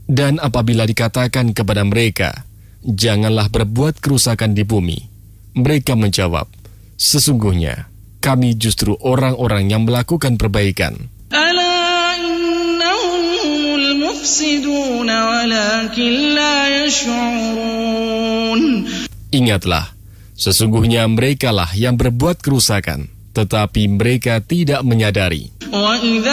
Dan apabila dikatakan kepada mereka, janganlah berbuat kerusakan di bumi, mereka menjawab, sesungguhnya kami justru orang-orang yang melakukan perbaikan. Ala innahum humul mufsidun walakin la yash'urun. Ingatlah, sesungguhnya merekalah yang berbuat kerusakan, tetapi mereka tidak menyadari.